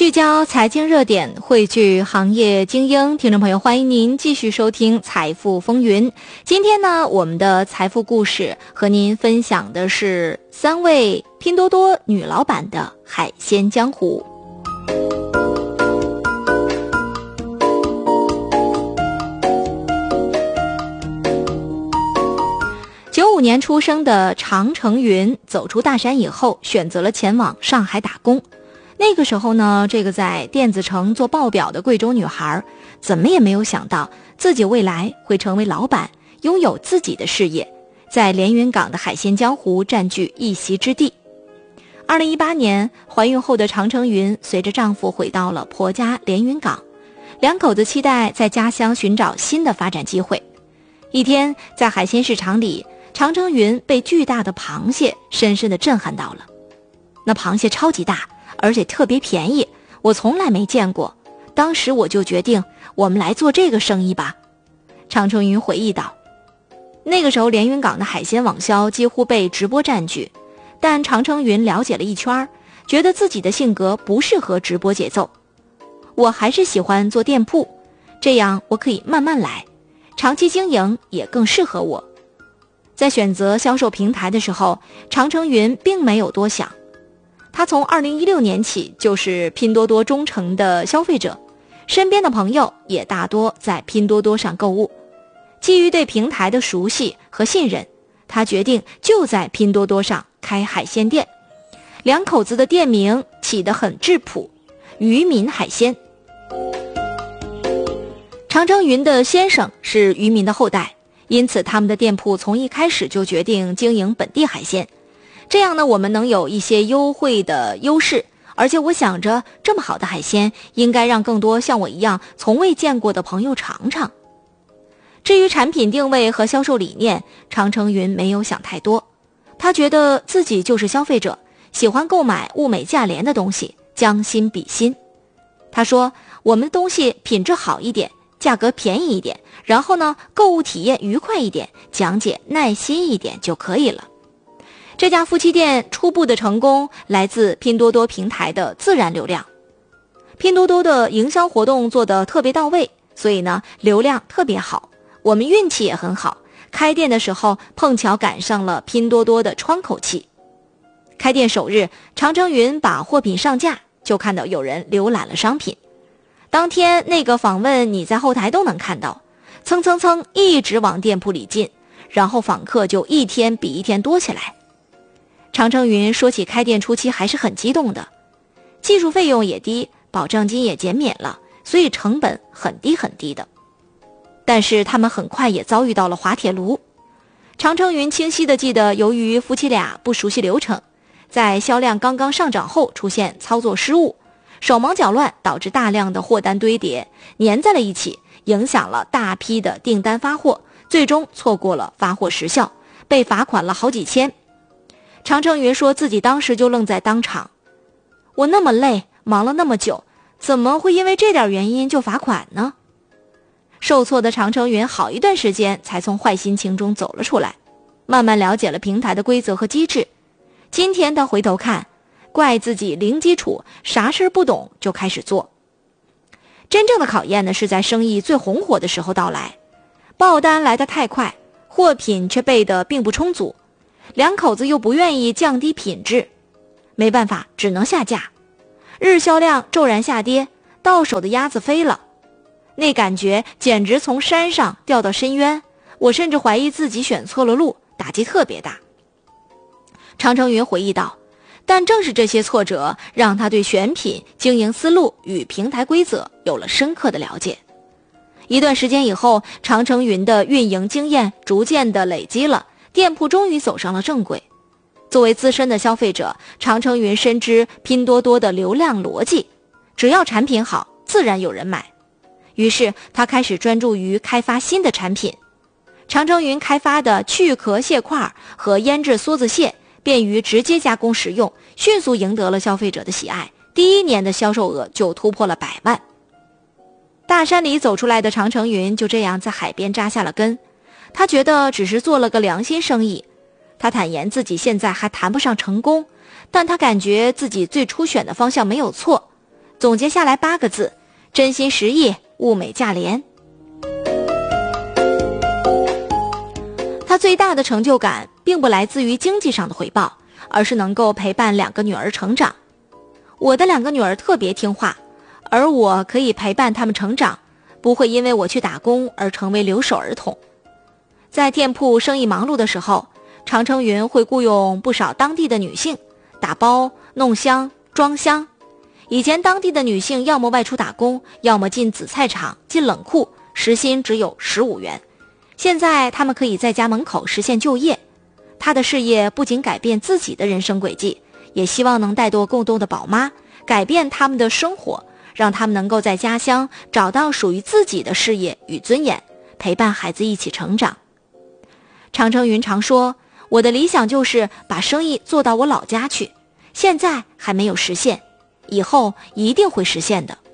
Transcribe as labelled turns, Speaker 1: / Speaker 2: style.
Speaker 1: 聚焦财经热点，汇聚行业精英。听众朋友，欢迎您继续收听财富风云。今天呢，我们的财富故事和您分享的是3位拼多多女老板的海鲜江湖。95年出生的常成云走出大山以后，选择了前往上海打工。那个时候呢，这个在电子城做报表的贵州女孩，怎么也没有想到自己未来会成为老板，拥有自己的事业，在连云港的海鲜江湖占据一席之地。2018年怀孕后的常成云随着丈夫回到了婆家连云港，两口子期待在家乡寻找新的发展机会。一天在海鲜市场里，常成云被巨大的螃蟹深深地震撼到了。那螃蟹超级大，而且特别便宜，我从来没见过。当时我就决定，我们来做这个生意吧。常成云回忆道，那个时候连云港的海鲜网销几乎被直播占据，但常成云了解了一圈，觉得自己的性格不适合直播节奏。我还是喜欢做店铺，这样我可以慢慢来，长期经营也更适合我。在选择销售平台的时候，常成云并没有多想。他从2016年起就是拼多多忠诚的消费者，身边的朋友也大多在拼多多上购物。基于对平台的熟悉和信任，他决定就在拼多多上开海鲜店。两口子的店名起得很质朴，渔民海鲜。常成云的先生是渔民的后代，因此他们的店铺从一开始就决定经营本地海鲜。这样呢，我们能有一些优惠的优势，而且我想着这么好的海鲜应该让更多像我一样从未见过的朋友尝尝。至于产品定位和销售理念，常成云没有想太多，他觉得自己就是消费者，喜欢购买物美价廉的东西，将心比心。他说，我们的东西品质好一点，价格便宜一点，然后呢，购物体验愉快一点，讲解耐心一点就可以了。这家夫妻店初步的成功来自拼多多平台的自然流量。拼多多的营销活动做得特别到位，所以呢，流量特别好。我们运气也很好，开店的时候碰巧赶上了拼多多的窗口期。开店首日，常成云把货品上架，就看到有人浏览了商品。当天那个访问你在后台都能看到，蹭蹭蹭一直往店铺里进，然后访客就一天比一天多起来。常成云说起开店初期还是很激动的，技术费用也低，保证金也减免了，所以成本很低很低的。但是他们很快也遭遇到了滑铁卢。常成云清晰地记得，由于夫妻俩不熟悉流程，在销量刚刚上涨后出现操作失误，手忙脚乱，导致大量的货单堆叠粘在了一起，影响了大批的订单发货，最终错过了发货时效，被罚款了好几千。常成云说自己当时就愣在当场，我那么累，忙了那么久，怎么会因为这点原因就罚款呢？受挫的常成云好一段时间才从坏心情中走了出来，慢慢了解了平台的规则和机制。今天他回头看，怪自己零基础，啥事不懂就开始做。真正的考验呢，是在生意最红火的时候到来，报单来得太快，货品却备得并不充足，两口子又不愿意降低品质，没办法，只能下架。日销量骤然下跌，到手的鸭子飞了，那感觉简直从山上掉到深渊，我甚至怀疑自己选错了路，打击特别大。常成云回忆道，但正是这些挫折，让他对选品、经营思路与平台规则有了深刻的了解。一段时间以后，常成云的运营经验逐渐的累积了，店铺终于走上了正轨。作为资深的消费者，常成云深知拼多多的流量逻辑，只要产品好，自然有人买。于是他开始专注于开发新的产品。常成云开发的去壳蟹块和腌制梭子蟹便于直接加工食用，迅速赢得了消费者的喜爱，第一年的销售额就突破了100万。大山里走出来的常成云就这样在海边扎下了根，他觉得只是做了个良心生意。他坦言自己现在还谈不上成功，但他感觉自己最初选的方向没有错。 总结下来8个字：真心实意，物美价廉。他最大的成就感并不来自于经济上的回报，而是能够陪伴2个女儿成长。我的2个女儿特别听话，而我可以陪伴她们成长，不会因为我去打工而成为留守儿童。在店铺生意忙碌的时候，常成云会雇佣不少当地的女性打包、弄香、装香。以前当地的女性要么外出打工，要么进紫菜场、进冷库，时薪只有15元。现在她们可以在家门口实现就业。她的事业不仅改变自己的人生轨迹，也希望能带动更多的宝妈，改变她们的生活，让她们能够在家乡找到属于自己的事业与尊严，陪伴孩子一起成长。常成云常说，我的理想就是把生意做到我老家去，现在还没有实现，以后一定会实现的。